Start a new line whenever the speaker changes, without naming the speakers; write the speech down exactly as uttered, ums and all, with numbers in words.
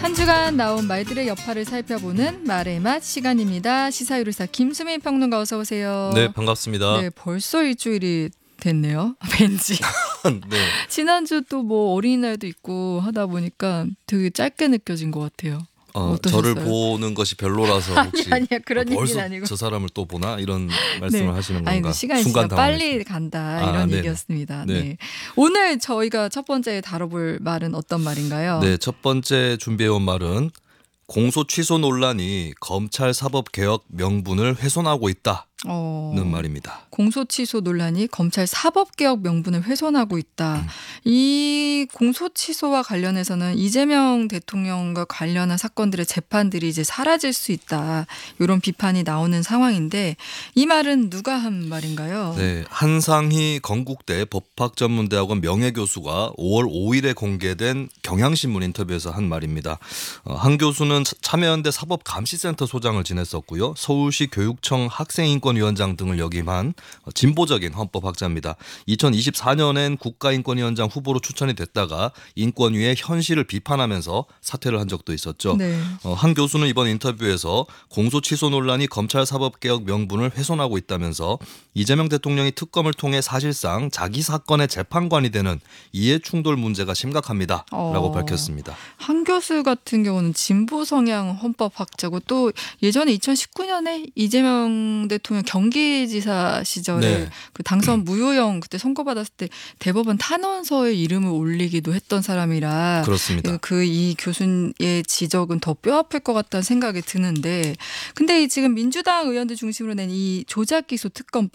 한 주간 나온 말들의 여파를 살펴보는 말의 맛 시간입니다. 시사유리사 김수민 평론가 어서 오세요.
네, 반갑습니다.
네, 벌써 일주일이 됐네요. 왠지.
네.
지난주 또 뭐 어린이날도 있고 하다 보니까 되게 짧게 느껴진 것 같아요.
어,
어떠셨어요?
저를 보는 것이 별로라서 혹시
아니, 아니야. 그런
어, 벌써
얘기는 아니고.
저 사람을 또 보나 이런 말씀을
네.
하시는
아니,
건가?
그 시간이
순간
진짜
당황했습니다.
빨리 간다
아,
이런
네네.
얘기였습니다.
네.
네. 오늘 저희가 첫 번째 다뤄볼 말은 어떤 말인가요?
네, 첫 번째 준비해온 말은 공소 취소 논란이 검찰 사법 개혁 명분을 훼손하고 있다는
어...
말입니다.
공소 취소 논란이 검찰 사법개혁 명분을 훼손하고 있다.
음.
이 공소 취소와 관련해서는 이재명 대통령과 관련한 사건들의 재판들이 이제 사라질 수 있다. 이런 비판이 나오는 상황인데 이 말은 누가 한 말인가요?
네, 한상희 건국대 법학전문대학원 명예교수가 오월 오일에 공개된 경향신문 인터뷰에서 한 말입니다. 어, 한 교수는 참여연대 사법감시센터 소장을 지냈었고요. 서울시 교육청 학생인권위원장 등을 역임한 진보적인 헌법학자입니다. 이천이십사년엔 국가인권위원장 후보로 추천이 됐다가 인권위의 현실을 비판하면서 사퇴를 한 적도 있었죠.
네.
어, 한 교수는 이번 인터뷰에서 공소취소 논란이 검찰 사법개혁 명분을 훼손하고 있다면서 이재명 대통령이 특검을 통해 사실상 자기 사건의 재판관이 되는 이해충돌 문제가 심각합니다. 라고
어.
밝혔습니다.
한 교수 같은 경우는 진보 성향 헌법학자고 또 예전에 이천십구년에 이재명 대통령 경기지사 시절에
네.
그 당선 무효형 그때 선고받았을 때 대법원 탄원서에 이름을 올리기도 했던 사람이라
그렇습니다.
그 이 교수의 지적은 더 뼈아플 것 같다는 생각이 드는데 근데 이 지금 민주당 의원들 중심으로 낸 이 조작기소 특검법